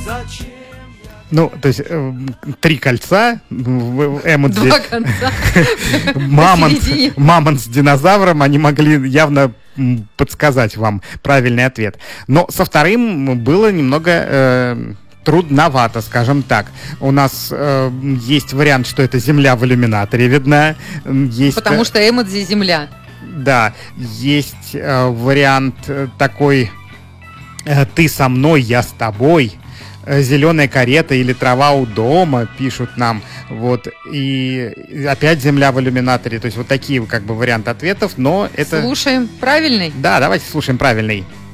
Ну, то есть 3 кольца, эмодзи. 2 конца. Мамонт с динозавром, они могли явно подсказать вам правильный ответ. Но со вторым было немного трудновато, скажем так. У нас есть вариант, что это Земля в иллюминаторе видна. Потому что эмодзи Земля. Да, есть вариант такой: ты со мной, я с тобой. Зеленая карета или трава у дома, пишут нам. Вот. И опять Земля в иллюминаторе. То есть вот такие как бы варианты ответов, но это... Слушаем правильный? Да, давайте слушаем правильный.